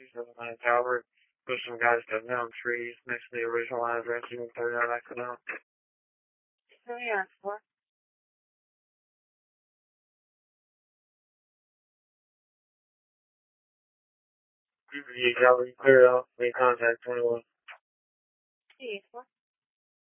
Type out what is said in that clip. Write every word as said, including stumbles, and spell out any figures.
seven nine Tower. Push some guys cutting down trees next to the original address. You can throw that back out. Who are you on for? You clear out. Make contact twenty-one. Who are you for?